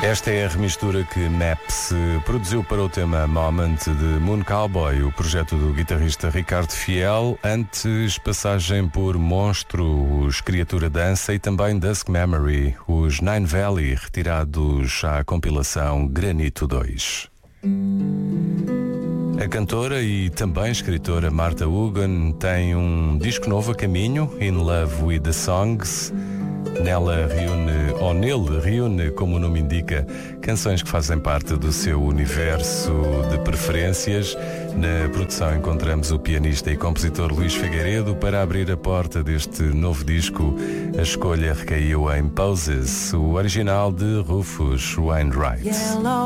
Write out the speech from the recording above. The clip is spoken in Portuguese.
Esta é a remistura que Maps produziu para o tema Moment de Moon Cowboy, o projeto do guitarrista Ricardo Fiel, antes passagem por Monstro, os Criatura Dança e também Dusk Memory, os Nine Valley, retirados à compilação Granito 2. A cantora e também escritora Marta Hugen tem um disco novo a caminho, In Love with the Songs. Nele reúne, como o nome indica, canções que fazem parte do seu universo de preferências. Na produção encontramos o pianista e compositor Luís Figueiredo. Para abrir a porta deste novo disco, a escolha recaiu em Poses, o original de Rufus Wainwright.